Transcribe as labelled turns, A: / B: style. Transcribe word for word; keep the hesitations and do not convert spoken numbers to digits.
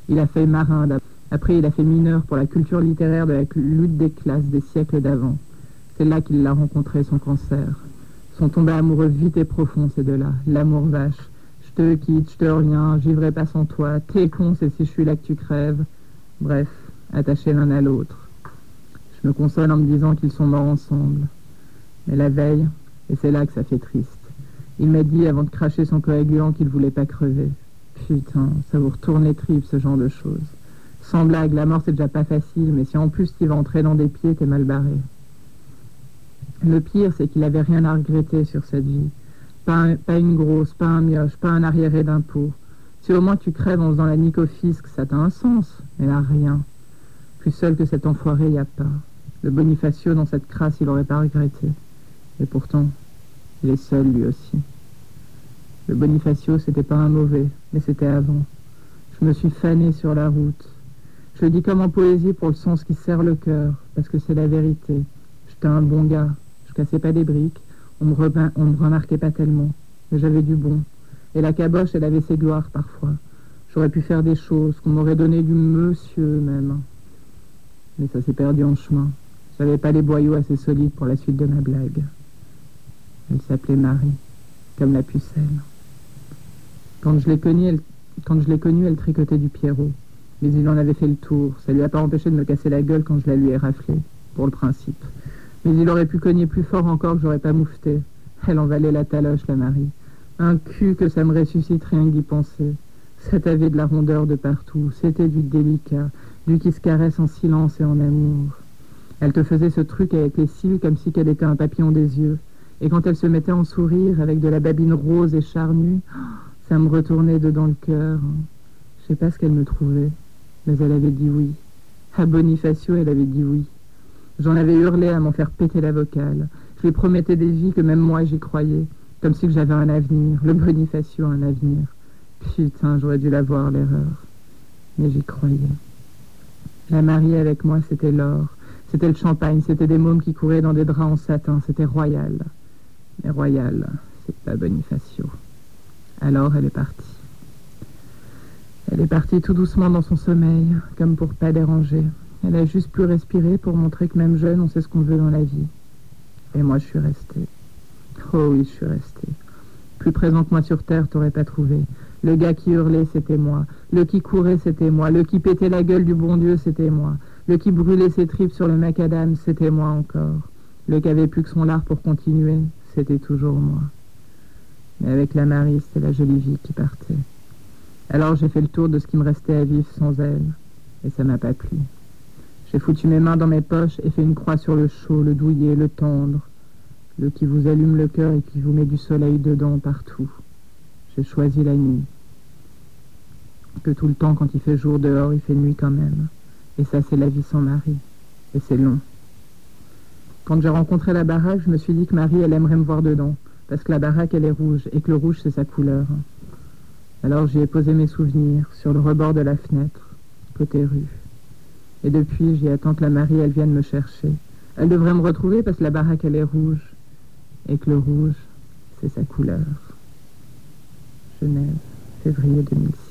A: Il a fait marin d'abord. Après, il a fait mineur pour la culture littéraire de la lutte des classes des siècles d'avant. C'est là qu'il l'a rencontré, son cancer. Sont tombés amoureux vite et profond, ces deux-là. L'amour vache. Je te quitte, je te rien, j'y vivrai pas sans toi. T'es con, c'est si je suis là que tu crèves. Bref, attachés l'un à l'autre. Je me console en me disant qu'ils sont morts ensemble. Mais la veille, et c'est là que ça fait triste, il m'a dit avant de cracher son coagulant qu'il voulait pas crever. Putain, ça vous retourne les tripes, ce genre de choses. Sans blague, la mort c'est déjà pas facile, mais si en plus tu vas entrer dans des pieds, t'es mal barré. Le pire, c'est qu'il avait rien à regretter sur cette vie. Pas, un, pas une grosse, pas un mioche, pas un arriéré d'impôts. Si au moins tu crèves en faisant la nique au fisc, ça t'a un sens, mais là, rien. Plus seul que cet enfoiré, y a pas. Le Bonifacio, dans cette crasse, il aurait pas regretté. Et pourtant, il est seul, lui aussi. Le Bonifacio, c'était pas un mauvais, mais c'était avant. Je me suis fanée sur la route. Je le dis comme en poésie pour le sens qui serre le cœur, parce que c'est la vérité. J'étais un bon gars, je cassais pas des briques, on me, re- on me remarquait pas tellement, mais j'avais du bon. Et la caboche, elle avait ses gloires parfois. J'aurais pu faire des choses, qu'on m'aurait donné du monsieur même. Mais ça s'est perdu en chemin. J'avais pas les boyaux assez solides pour la suite de ma blague. Elle s'appelait Marie, comme la pucelle. Quand je l'ai connue, elle, quand je l'ai connue, elle tricotait du Pierrot. Mais il en avait fait le tour. Ça lui a pas empêché de me casser la gueule quand je la lui ai raflée, pour le principe. Mais il aurait pu cogner plus fort encore que j'aurais pas moufté. Elle en valait la taloche, la Marie. Un cul que ça me ressuscite rien que d'y penser. Ça avait de la rondeur de partout. C'était du délicat, du qui se caresse en silence et en amour. Elle te faisait ce truc avec les cils comme si qu'elle était un papillon des yeux. Et quand elle se mettait en sourire avec de la babine rose et charnue, ça me retournait dedans le cœur. Je sais pas ce qu'elle me trouvait, mais elle avait dit oui. À Bonifacio, elle avait dit oui. J'en avais hurlé à m'en faire péter la vocale. Je lui promettais des vies que même moi j'y croyais, comme si que j'avais un avenir, le Bonifacio un avenir. Putain, j'aurais dû l'avoir, l'erreur. Mais j'y croyais. La Marie avec moi, c'était l'or. C'était le champagne, c'était des mômes qui couraient dans des draps en satin, c'était royal. Mais royal, c'est pas Bonifacio. Alors elle est partie. Elle est partie tout doucement dans son sommeil, comme pour pas déranger. Elle a juste pu respirer pour montrer que même jeune, on sait ce qu'on veut dans la vie. Et moi, je suis restée. Oh oui, je suis restée. Plus présent que moi sur Terre, t'aurais pas trouvé. Le gars qui hurlait, c'était moi. Le qui courait, c'était moi. Le qui pétait la gueule du bon Dieu, c'était moi. Le qui brûlait ses tripes sur le macadam, c'était moi encore. Le qui avait plus que son lard pour continuer, c'était toujours moi. Mais avec la Marie, c'était la jolie vie qui partait. Alors j'ai fait le tour de ce qui me restait à vivre sans elle. Et ça m'a pas plu. J'ai foutu mes mains dans mes poches et fait une croix sur le chaud, le douillet, le tendre. Le qui vous allume le cœur et qui vous met du soleil dedans partout. J'ai choisi la nuit. Que tout le temps, quand il fait jour dehors, il fait nuit quand même. Et ça, c'est la vie sans Marie. Et c'est long. Quand j'ai rencontré la baraque, je me suis dit que Marie, elle aimerait me voir dedans. Parce que la baraque, elle est rouge. Et que le rouge, c'est sa couleur. Alors j'y ai posé mes souvenirs sur le rebord de la fenêtre, côté rue. Et depuis, j'y attends que la Marie, elle vienne me chercher. Elle devrait me retrouver parce que la baraque, elle est rouge. Et que le rouge, c'est sa couleur. Genève, février deux mille six.